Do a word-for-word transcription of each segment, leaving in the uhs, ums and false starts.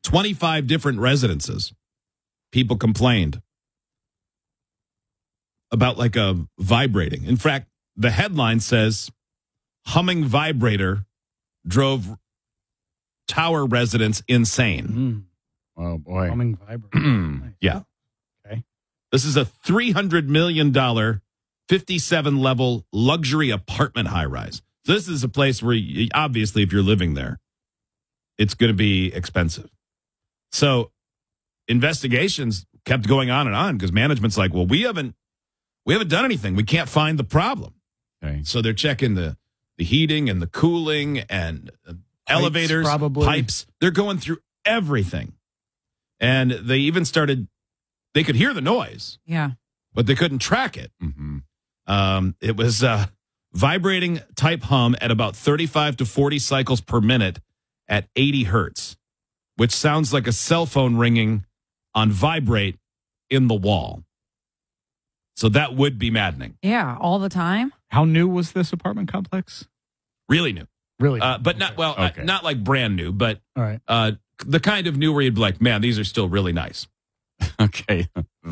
twenty-five different residences. People complained about like a vibrating. In fact, the headline says, humming vibrator drove tower residents insane. Mm. Oh, boy. Humming vibrator. Nice. Yeah. Okay. This is a three hundred million dollars, fifty-seven level luxury apartment high rise. So this is a place where, you, obviously, if you're living there, it's going to be expensive. So investigations kept going on and on because management's like, well, we haven't we haven't done anything. We can't find the problem. Okay. So they're checking the, the heating and the cooling and uh, elevators, probably. pipes. They're going through everything. And they even started, they could hear the noise, Yeah. but they couldn't track it. Mm-hmm. Um, it was uh, vibrating type hum at about thirty-five to forty cycles per minute at eighty hertz, which sounds like a cell phone ringing on vibrate in the wall. So that would be maddening. Yeah. All the time. How new was this apartment complex? Really new. Really? Uh, but not, well, Okay. uh, not like brand new, but All right. uh, the kind of new where you'd be like, man, these are still really nice. Okay.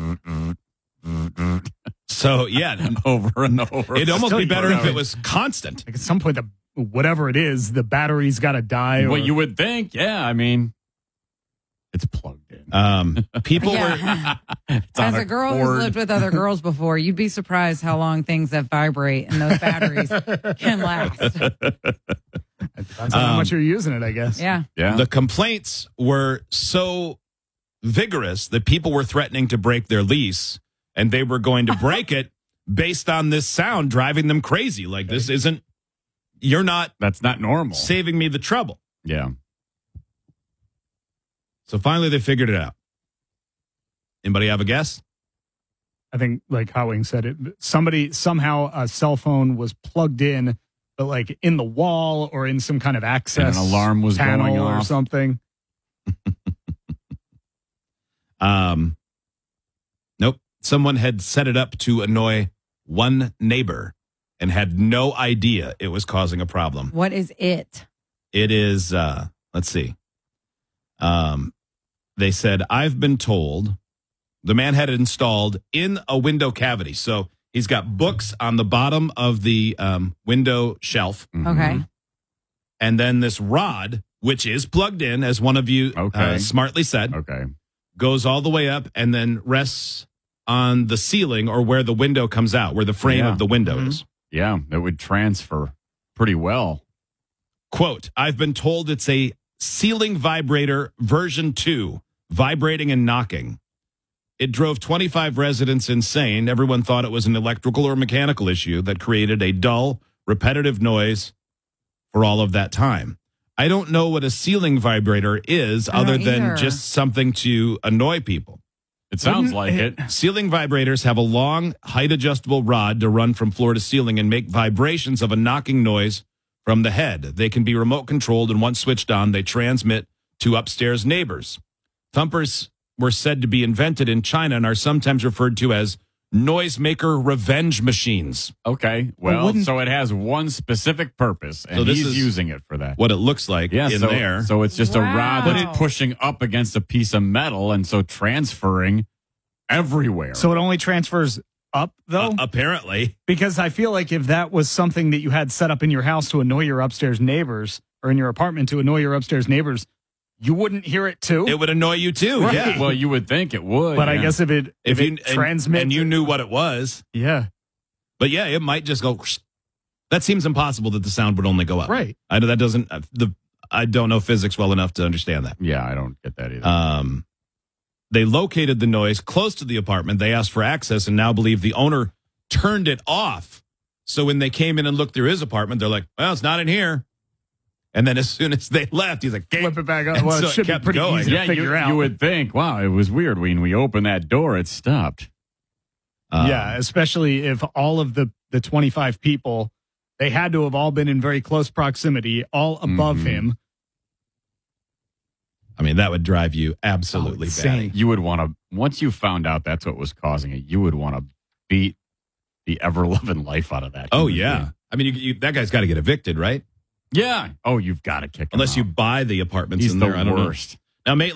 So, yeah, Over and over. it'd almost Still be better if you- it was constant. Like at some point, the whatever it is, the battery's got to die. Or, Well, you would think, yeah. I mean, it's plugged in. Um, people were. Yeah. It's on As a girl who's cord. lived with other girls before, you'd be surprised how long things that vibrate and those batteries can last. Depends on how Um, much you're using it, I guess. Yeah. Yeah. The complaints were so vigorous that people were threatening to break their lease, and they were going to break it based on this sound driving them crazy. Like, this isn't, you're not That's not normal. saving me the trouble. Yeah. So finally they figured it out. Anybody have a guess? I think, like Howing said, it. Somebody somehow a cell phone was plugged in, but like in the wall or in some kind of access And an alarm was panel going or off. something. Um, nope. Someone had set it up to annoy one neighbor and had no idea it was causing a problem. What is it? It is, uh, let's see. Um, they said, I've been told the man had it installed in a window cavity. So he's got books on the bottom of the um, window shelf. Okay. And then this rod, which is plugged in, as one of you Okay. uh, smartly said, Okay. goes all the way up and then rests on the ceiling or where the window comes out, where the frame Yeah. of the window Mhm. is. Yeah. It would transfer pretty well. Quote, I've been told it's a ceiling vibrator version two, vibrating and knocking. It drove twenty-five residents insane. Everyone thought it was an electrical or mechanical issue that created a dull, repetitive noise for all of that time. I don't know what a ceiling vibrator is I other don't than either. just something to annoy people. It sounds Wouldn't like it- it. Ceiling vibrators have a long, height-adjustable rod to run from floor to ceiling and make vibrations of a knocking noise from the head. They can be remote controlled, and once switched on, they transmit to upstairs neighbors. Thumpers were said to be invented in China and are sometimes referred to as noisemaker revenge machines. Okay. Well, wouldn't- so it has one specific purpose, and So this he's is using it for that. What it looks like Yeah, in so, there. so it's just a rod Wow. that's pushing up against a piece of metal, and so transferring everywhere. So it only transfers up, though? Uh, apparently. Because I feel like if that was something that you had set up in your house to annoy your upstairs neighbors or in your apartment to annoy your upstairs neighbors, you wouldn't hear it too. It would annoy you too. Right. Yeah. well, you would think it would, but I yeah. guess if it If if, you it and, transmits, and you knew what it was. yeah, But yeah, it might just go. whoosh. That seems impossible that the sound would only go up. Right. I know that doesn't. uh, The I don't know physics well enough to understand that. Yeah, I don't get that either. Um, they located the noise close to the apartment. They asked for access and now believe the owner turned it off. So when they came in and looked through his apartment, they're like, "Well, it's not in here." And then as soon as they left, he's like, "Okay." flip it back up. And Well, so it it should be kept pretty going. easy yeah, to figure you, out. you would think, wow, it was weird when we opened that door, it stopped. Uh, yeah, especially if all of the the twenty-five people, they had to have all been in very close proximity, all above Mhm. him. I mean, that would drive you absolutely Oh, insane. batty. You would want to, once you found out that's what was causing it, you would want to beat the ever loving life out of that. Oh human yeah. being. I mean, you, you, that guy's got to get evicted, right? Yeah. Oh, you've got to kick him Unless you out. buy the apartments He's in the there. I don't know. worst. Now, mate,